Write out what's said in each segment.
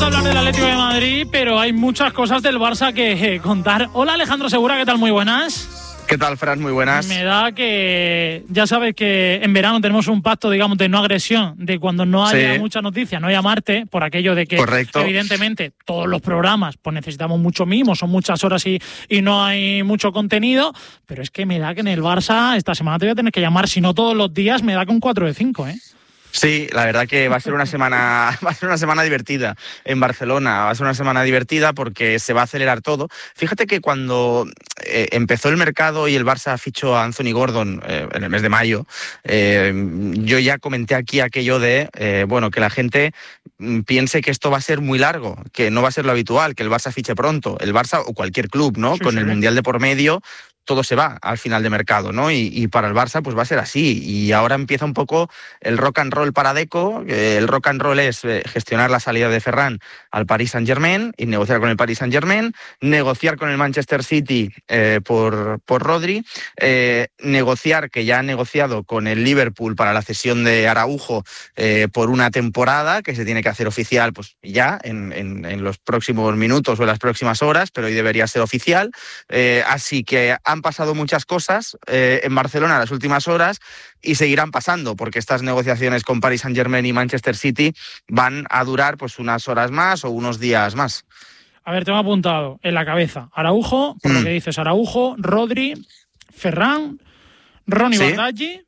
hablar del Atlético de Madrid, pero hay muchas cosas del Barça que contar. Hola Alejandro Segura, ¿qué tal? Muy buenas. ¿Qué tal, Fran? Muy buenas. Me da que ya sabes que en verano tenemos un pacto, digamos, de no agresión, de cuando no haya mucha noticia, no llamarte, por aquello de que, evidentemente, todos los programas pues necesitamos mucho mimo, son muchas horas y no hay mucho contenido, pero es que me da que en el Barça esta semana te voy a tener que llamar, si no todos los días, me da con 4 de 5, ¿eh? Sí, la verdad que va a ser una semana divertida en Barcelona. Va a ser una semana divertida porque se va a acelerar todo. Fíjate que cuando empezó el mercado y el Barça fichó a Anthony Gordon en el mes de mayo, yo ya comenté aquí aquello de que la gente piense que esto va a ser muy largo, que no va a ser lo habitual, que el Barça fiche pronto. El Barça o cualquier club, ¿no? Sí, con el Mundial de por medio, todo se va al final de mercado, ¿no? Y para el Barça pues va a ser así. Y ahora empieza un poco el rock and roll para Deco. El rock and roll es gestionar la salida de Ferran al Paris Saint-Germain y negociar con el Paris Saint-Germain, negociar con el Manchester City por Rodri, negociar, que ya han negociado con el Liverpool para la cesión de Araujo por una temporada que se tiene que hacer oficial pues ya en los próximos minutos o en las próximas horas, pero hoy debería ser oficial. Así que han pasado muchas cosas en Barcelona en las últimas horas y seguirán pasando porque estas negociaciones con Paris Saint-Germain y Manchester City van a durar pues unas horas más o unos días más. A ver, te me he apuntado en la cabeza Araujo, por lo que dices, Araujo, Rodri, Ferran, Ronny Bardghji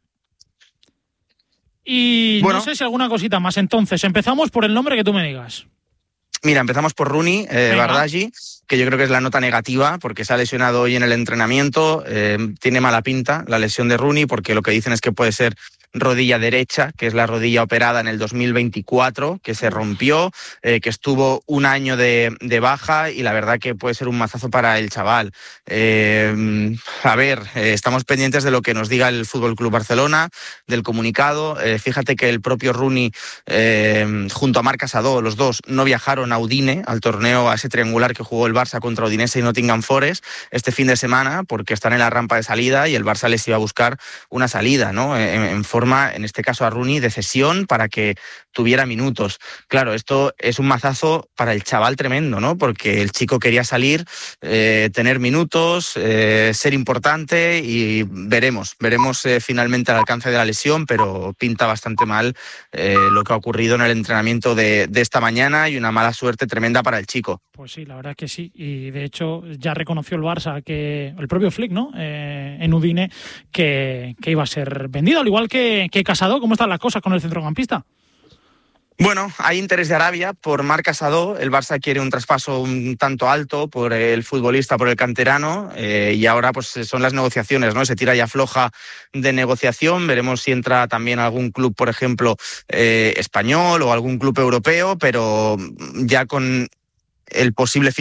y no sé si alguna cosita más. Entonces, empezamos por el nombre que tú me digas. Mira, empezamos por Ronny Bardghji, que yo creo que es la nota negativa porque se ha lesionado hoy en el entrenamiento. Tiene mala pinta la lesión de Ronny porque lo que dicen es que puede ser rodilla derecha, que es la rodilla operada en el 2024, que se rompió, que estuvo un año de baja y la verdad que puede ser un mazazo para el chaval. Estamos pendientes de lo que nos diga el Fútbol Club Barcelona, del comunicado. Fíjate que el propio Ronny, junto a Marc Casado, los dos no viajaron a Udine, al torneo, a ese triangular que jugó el Barça contra Udinese y Nottingham Forest este fin de semana, porque están en la rampa de salida y el Barça les iba a buscar una salida, ¿no? En forma, en este caso a Ronny, de cesión para que tuviera minutos. Claro, esto es un mazazo para el chaval tremendo, ¿no? Porque el chico quería salir, tener minutos, ser importante y veremos finalmente el alcance de la lesión, pero pinta bastante mal lo que ha ocurrido en el entrenamiento de esta mañana y una mala suerte tremenda para el chico. Pues sí, la verdad es que sí, y de hecho ya reconoció el Barça, que el propio Flick, ¿no? En Udine, que iba a ser vendido, al igual que Casado. ¿Cómo están las cosas con el centrocampista? Bueno, hay interés de Arabia por Marc Casado. El Barça quiere un traspaso un tanto alto por el futbolista, por el canterano, y ahora pues son las negociaciones, ¿no? Se tira y afloja de negociación. Veremos si entra también algún club, por ejemplo, español o algún club europeo, pero ya con el posible